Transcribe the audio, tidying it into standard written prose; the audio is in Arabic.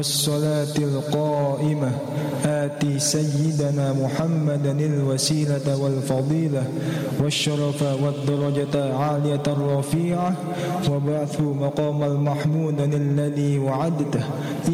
الصلاة القائمة آتي سيدنا محمدا الوسيلة والفضيلة والشرف والدرجة العالية الرفيعة وبعث مقام المحمود الذي وعدته